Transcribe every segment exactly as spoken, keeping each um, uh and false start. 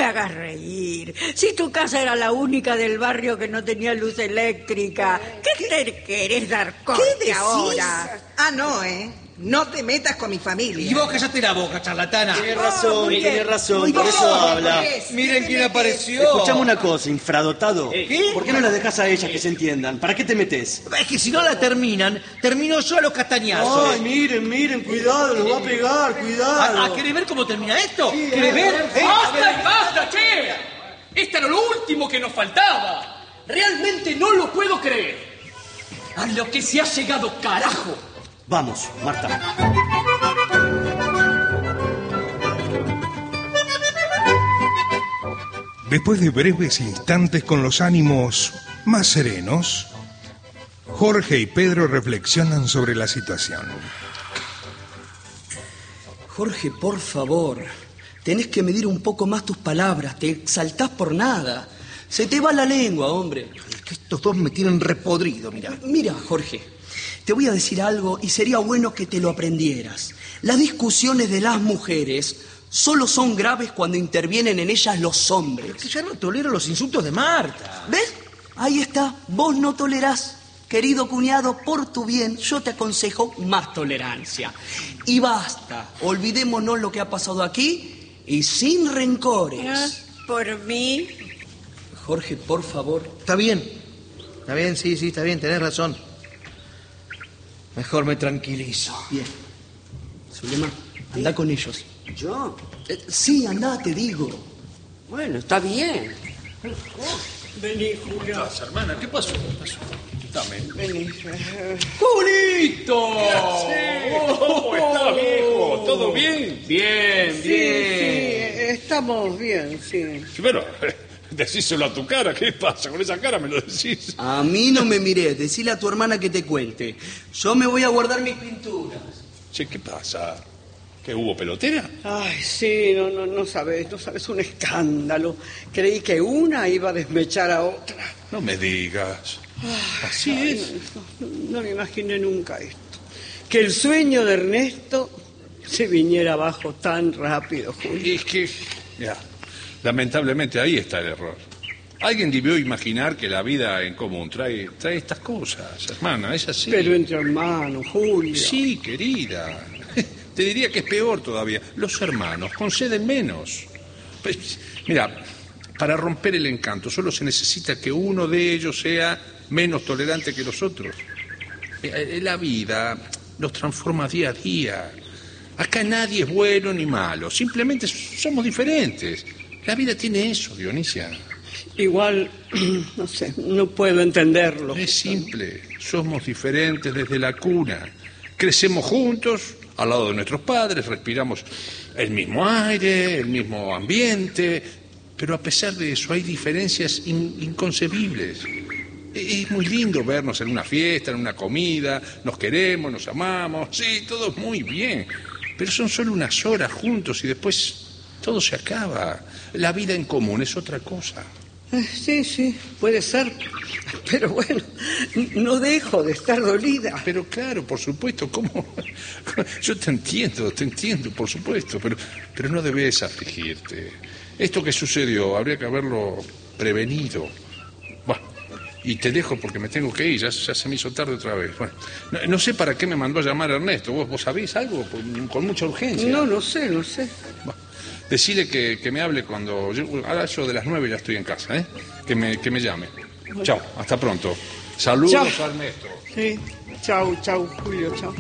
me hagas reír. Si tu casa era la única del barrio que no tenía luz eléctrica, ¿qué te querés dar corte ¿Qué decís? ahora? Ah, no, ¿eh? No te metas con mi familia. Y vos cállate la boca, charlatana. Tiene razón, muy tiene bien. razón, Muy por bien. eso habla. ¿Qué es? Miren ¿Qué quién te apareció. Escuchame una cosa, infradotado. ¿Qué? ¿Por qué no las dejas a ellas que se entiendan? ¿Para qué te metes? Es que si no la terminan, termino yo a los castañazos. Ay, miren, miren, cuidado, los va a pegar, cuidado. ¿A, a querés ver cómo termina esto? ¿Querés ver? ¿Eh? ¡Basta y basta, che! Esto era lo último que nos faltaba. Realmente no lo puedo creer. A lo que se ha llegado, carajo. Vamos, Marta. Después de breves instantes con los ánimos más serenos, Jorge y Pedro reflexionan sobre la situación. Jorge, por favor, tenés que medir un poco más tus palabras, te exaltás por nada. Se te va la lengua, hombre. Es que estos dos me tienen repodrido, mirá. Mira, Jorge, te voy a decir algo y sería bueno que te lo aprendieras. Las discusiones de las mujeres solo son graves cuando intervienen en ellas los hombres. Que ya no tolero los insultos de Marta. ¿Ves? Ahí está, vos no tolerás. Querido cuñado, por tu bien, yo te aconsejo más tolerancia. Y basta, olvidémonos lo que ha pasado aquí y sin rencores. Ah, por mí. Jorge, por favor. Está bien. Está bien, sí, sí, está bien, tenés razón. Mejor me tranquilizo. Bien. Zulema, anda con ellos. ¿Yo? Eh, sí, anda, te digo. Bueno, está bien. Vení, Julio. Hermana, ¿qué pasó? ¿Qué pasó? Dame. Vení. ¡Julito! ¿Cómo está, viejo? ¿Todo bien? Bien, Sí, bien. sí, estamos bien, sí. Pero, decíselo a tu cara. ¿Qué pasa? Con esa cara me lo decís. A mí no me mires, decile a tu hermana que te cuente. Yo me voy a guardar mis pinturas. Che, ¿qué pasa? ¿Qué hubo, pelotera? Ay, sí, no, no, no sabes, no sabes, un escándalo. Creí que una iba a desmechar a otra. No me digas. Así Ay, es. No, no, no me imaginé nunca esto. Que el sueño de Ernesto se viniera abajo tan rápido, Julio. Es que, ya, lamentablemente ahí está el error. Alguien debió imaginar que la vida en común trae, trae estas cosas, hermana, es así. Pero entre hermanos, Julio. Sí, querida. Te diría que es peor todavía. Los hermanos conceden menos. Pues, mira, para romper el encanto solo se necesita que uno de ellos sea menos tolerante que los otros. La vida los transforma día a día. Acá nadie es bueno ni malo, simplemente somos diferentes. La vida tiene eso, Dionisia. Igual, no sé, no puedo entenderlo. Es simple, somos diferentes desde la cuna. Crecemos juntos, al lado de nuestros padres, respiramos el mismo aire, el mismo ambiente, pero a pesar de eso hay diferencias in- inconcebibles. Es muy lindo vernos en una fiesta, en una comida, nos queremos, nos amamos, sí, todo es muy bien, pero son solo unas horas juntos y después todo se acaba. La vida en común es otra cosa. Eh, Sí, sí, puede ser. Pero bueno, no dejo de estar dolida. Pero claro, por supuesto, ¿cómo? Yo te entiendo, te entiendo, por supuesto, pero, pero no debes afligirte. Esto que sucedió habría que haberlo prevenido. Bueno, y te dejo porque me tengo que ir, ya, ya se me hizo tarde otra vez. Bueno, no, no sé para qué me mandó a llamar Ernesto, ¿vos, vos sabés algo? Con, con mucha urgencia. No, no sé, no sé. Bueno, decile que, que me hable cuando... Yo, ahora yo de las nueve ya estoy en casa, ¿eh? Que me, que me llame. Chao, hasta pronto. Saludos Chao. a Ernesto. Sí, chau, chau, Julio, chau.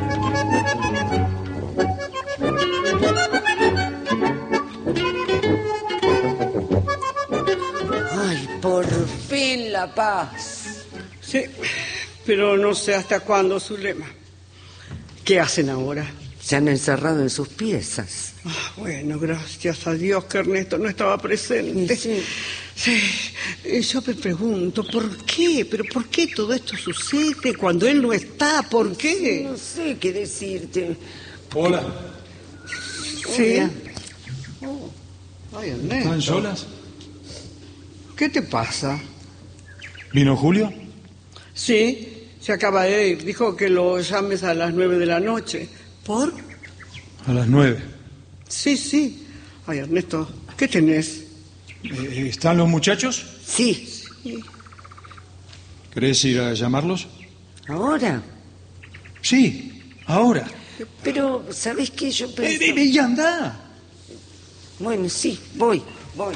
Ay, por fin la paz. Sí, pero no sé hasta cuándo, Zulema. ¿Qué hacen ahora? Se han encerrado en sus piezas. Ah, bueno, gracias a Dios que Ernesto no estaba presente. Sí. Sí, y yo me pregunto, ¿por qué? ¿Pero por qué todo esto sucede cuando él no está? ¿Por qué? No sé qué decirte. Hola. Sí. Hola. Ay, Ernesto. ¿Están solas? ¿Qué te pasa? ¿Vino Julio? Sí, se acaba de ir. Dijo que lo llames a las nueve de la noche. ¿Por? A las nueve. Sí, sí. Ay, Ernesto, ¿qué tenés? Eh, ¿Están los muchachos? Sí. ¿Querés ir a llamarlos? ¿Ahora? Sí, ahora. Pero, ¿sabes qué? Yo Eh, pensé... eh, eh, ya anda. Bueno, sí, voy, voy.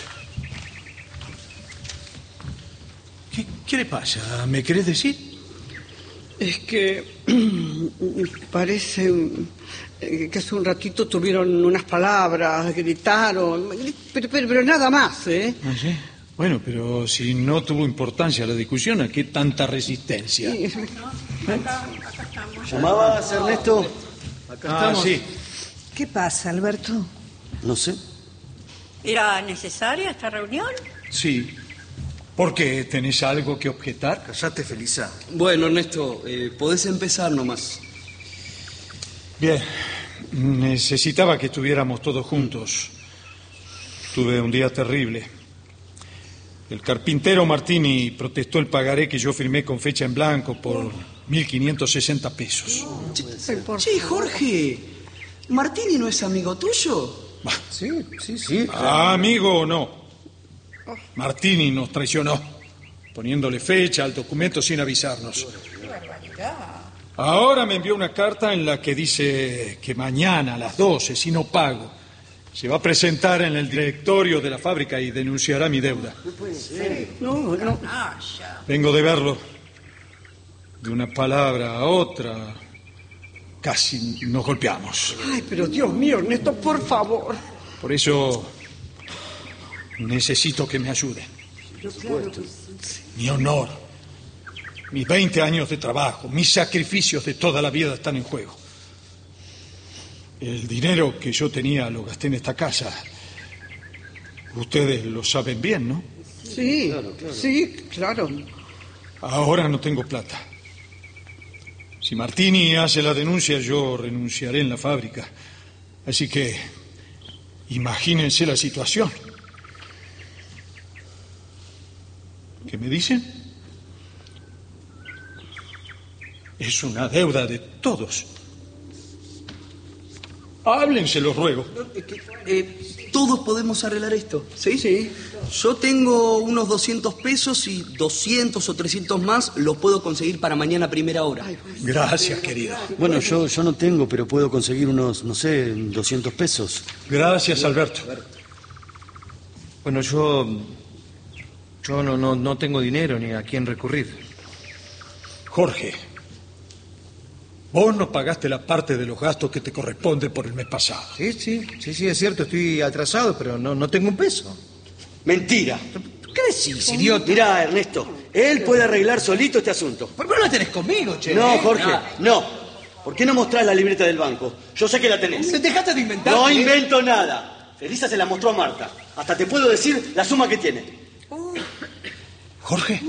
¿Qué, ¿Qué le pasa? ¿Me querés decir? Es que parece eh, que hace un ratito tuvieron unas palabras, gritaron, pero, pero, pero nada más, ¿eh? Ah, ¿sí? Bueno, pero si no tuvo importancia la discusión, ¿a qué tanta resistencia? Sí. ¿Llamabas, Ernesto? Ah, sí. ¿Qué pasa, Alberto? No sé. ¿Era necesaria esta reunión? Sí. ¿Por qué? ¿Tenés algo que objetar? Callate, Felisa. Bueno, Ernesto, eh, podés empezar nomás. Bien. Necesitaba que estuviéramos todos juntos. Tuve un día terrible. El carpintero Martini protestó el pagaré que yo firmé con fecha en blanco por mil quinientos sesenta pesos. Che, Jorge, ¿Martini no es amigo tuyo? Sí, sí, sí. Ah, amigo o no. Martini nos traicionó, poniéndole fecha al documento sin avisarnos. Ahora me envió una carta en la que dice que mañana a las doce, si no pago, se va a presentar en el directorio de la fábrica y denunciará mi deuda. No, no. Vengo de verlo. De una palabra a otra, casi nos golpeamos. Ay, pero Dios mío, Ernesto, por favor. Por eso necesito que me ayuden. Mi honor, mis veinte años de trabajo, mis sacrificios de toda la vida están en juego. El dinero que yo tenía lo gasté en esta casa. Ustedes lo saben bien, ¿no? Sí, claro, claro. Sí, claro. Ahora no tengo plata. Si Martini hace la denuncia, yo renunciaré en la fábrica. Así que imagínense la situación. ¿Qué me dicen? Es una deuda de todos. Háblense, los ruego. Eh, todos podemos arreglar esto, ¿sí? Sí. Yo tengo unos doscientos pesos y doscientos o trescientos más los puedo conseguir para mañana a primera hora. Gracias, querido. Bueno, yo, yo no tengo, pero puedo conseguir unos, no sé, doscientos pesos. Gracias, Alberto. Bueno, yo... Yo no, no, no tengo dinero ni a quién recurrir. Jorge, vos no pagaste la parte de los gastos que te corresponde por el mes pasado. Sí, sí, sí, sí, es cierto, estoy atrasado, pero no, no tengo un peso. Mentira. ¿Qué decís, idiota? Mirá, Ernesto, él puede arreglar solito este asunto. ¿Por qué no la tenés conmigo, che? No, ¿Eh? Jorge, Ah. no. ¿Por qué no mostrás la libreta del banco? Yo sé que la tenés. ¿Te dejaste de inventar? No ¿eh? invento nada. Felisa se la mostró a Marta. Hasta te puedo decir la suma que tiene. Jorge,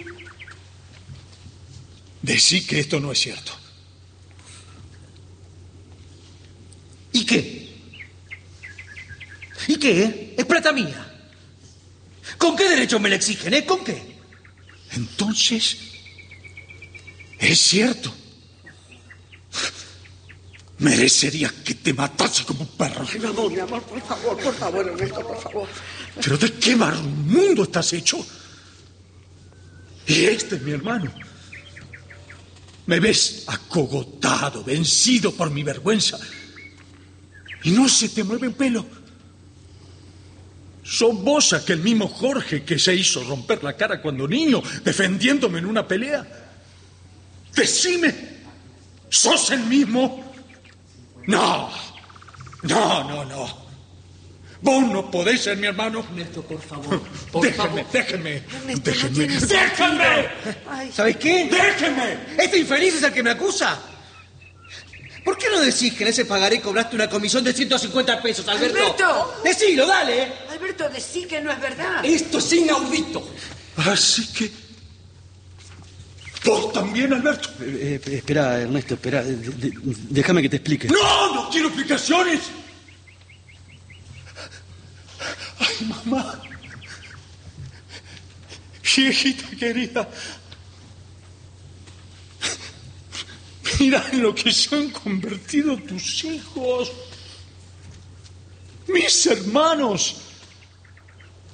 decí que esto no es cierto. ¿Y qué? ¿Y qué? Es plata mía. ¿Con qué derecho me la exigen, eh? ¿Con qué? Entonces, es cierto. Merecería que te matase como un perro. Ay, mi amor, mi amor, por favor, por favor, Ernesto, por favor. ¿Pero de qué mundo estás hecho? Y este es mi hermano. Me ves acogotado, vencido por mi vergüenza. Y no se te mueve un pelo. ¿Sos vos aquel mismo Jorge que se hizo romper la cara cuando niño, defendiéndome en una pelea? Decime, ¿sos el mismo? No, no, no, no. Vos no podés ser mi hermano. Ernesto, por favor, por déjenme, favor. déjenme, Ernesto, no déjenme, tiene déjenme. Ay, ¿Sabés qué? ¡Déjenme! ¿Este infeliz es el que me acusa? ¿Por qué no decís que en ese pagaré cobraste una comisión de ciento cincuenta pesos, Alberto? ¡Alberto! Decilo, dale. Alberto, decí que no es verdad. Esto es inaudito. Así que... ¿Vos también, Alberto? Eh, eh, espera, Ernesto, espera. De- de- déjame que te explique. ¡No! ¡No quiero explicaciones! ¡Ay, mamá! Viejita querida. Mira en lo que se han convertido tus hijos. Mis hermanos.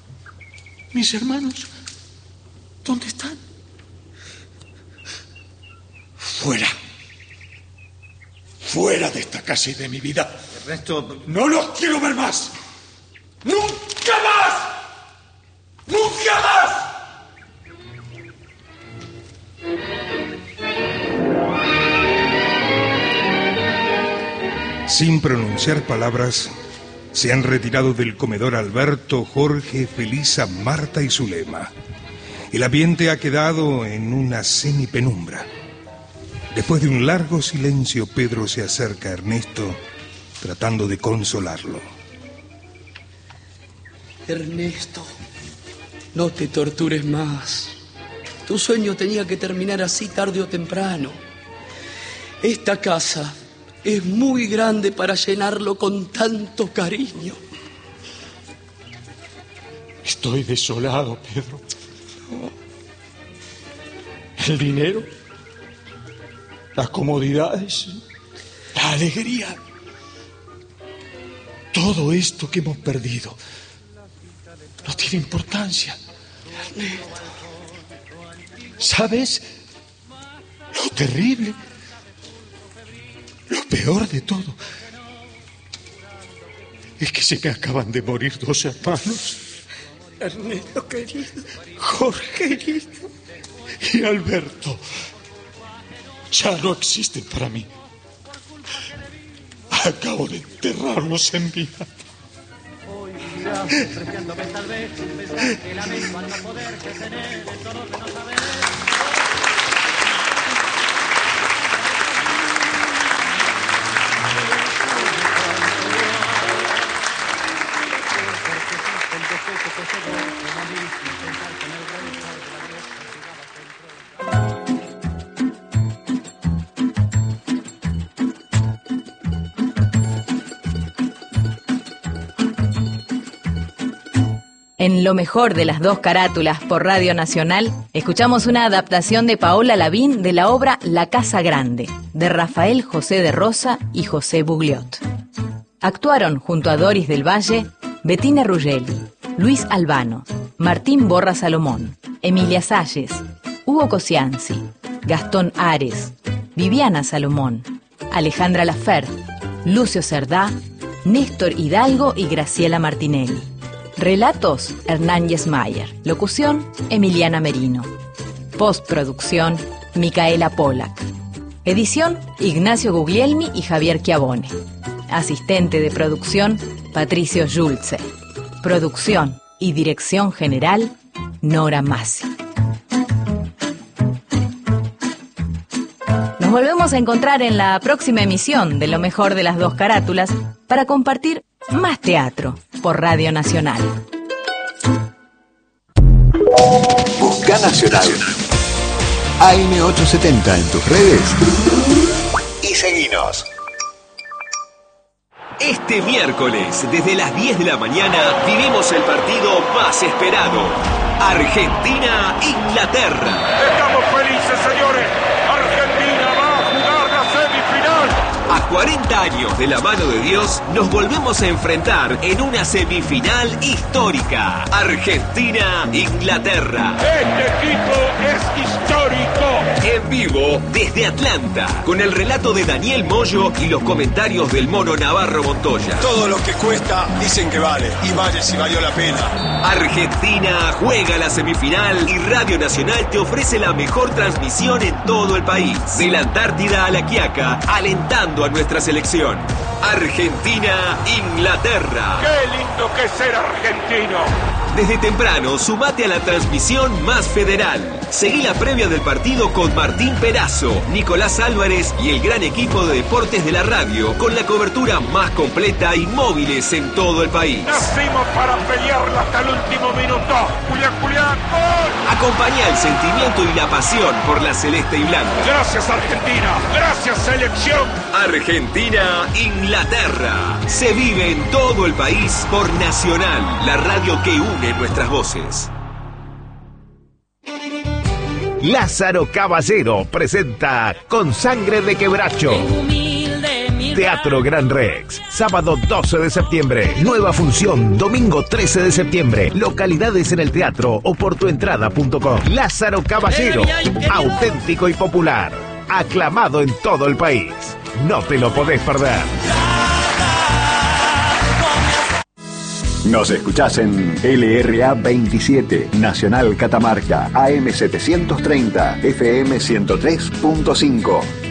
¿Mis hermanos? ¿Dónde están? Fuera. Fuera de esta casa y de mi vida. Ernesto... ¡No los quiero ver más! ¡Nunca más! ¡Nunca más! Sin pronunciar palabras, se han retirado del comedor Alberto, Jorge, Felisa, Marta y Zulema. El ambiente ha quedado en una semipenumbra. Después de un largo silencio, Pedro se acerca a Ernesto, tratando de consolarlo. Ernesto, no te tortures más. Tu sueño tenía que terminar así tarde o temprano. Esta casa es muy grande para llenarlo con tanto cariño. Estoy desolado, Pedro. El dinero, las comodidades, la alegría, todo esto que hemos perdido no tiene importancia. Ernesto, ¿sabes lo terrible? Lo peor de todo es que se me acaban de morir dos hermanos. Ernesto querido. Jorge querido y Alberto. Ya no existen para mí. Acabo de enterrarlos en vida. Hoy vivirás despreciándome tal vez, sin pensar que lamento al no poder tener el dolor de no saber. En Lo mejor de las dos carátulas por Radio Nacional, escuchamos una adaptación de Paola Lavín de la obra La Casa Grande, de Rafael José de Rosa y José Bugliot. Actuaron junto a Doris del Valle, Bettina Ruggelli, Luis Albano, Martín Borra Salomón, Emilia Salles, Hugo Cosianzi, Gastón Ares, Viviana Salomón, Alejandra Lafer, Lucio Cerdá, Néstor Hidalgo y Graciela Martinelli. Relatos, Hernán Yesmayer. Locución, Emiliana Merino. Postproducción, Micaela Polak. Edición, Ignacio Guglielmi y Javier Chiavone. Asistente de producción, Patricio Schulze. Producción y dirección general, Nora Massi. Nos volvemos a encontrar en la próxima emisión de Lo mejor de las dos carátulas para compartir más teatro por Radio Nacional. Busca Nacional. A M ochocientos setenta en tus redes y seguinos. Este miércoles, desde las diez de la mañana, vivimos el partido más esperado. Argentina-Inglaterra. Estamos felices, señores. Argentina va a jugar la semifinal. A cuarenta años de la mano de Dios, nos volvemos a enfrentar en una semifinal histórica. Argentina-Inglaterra. Este equipo es histórico. En vivo desde Atlanta, con el relato de Daniel Moyo y los comentarios del mono Navarro Montoya. Todo lo que cuesta dicen que vale, y vale si valió la pena. Argentina juega la semifinal y Radio Nacional te ofrece la mejor transmisión en todo el país. De la Antártida a la Quiaca, alentando a nuestra selección. Argentina-Inglaterra. ¡Qué lindo que es ser argentino! Desde temprano, sumate a la transmisión más federal. Seguí la previa del partido con Martín Perazo, Nicolás Álvarez y el gran equipo de deportes de la radio, con la cobertura más completa y móviles en todo el país. Nacimos para pelearla hasta el último minuto. Julián, Julián, ¡gol! Acompañá el sentimiento y la pasión por la celeste y blanca. Gracias, Argentina. Gracias, selección. Argentina-Inglaterra. Se vive en todo el país por Nacional, la radio que une nuestras voces. Lázaro Caballero presenta Con Sangre de Quebracho. Humilde mi Teatro Gran Rex, sábado doce de septiembre. Nueva función, domingo trece de septiembre. Localidades en el teatro o por tuentrada punto com. Lázaro Caballero, auténtico y popular. Aclamado en todo el país. No te lo podés perder. Nos escuchás en L R A veintisiete, Nacional Catamarca, A M setecientos treinta, F M ciento tres punto cinco.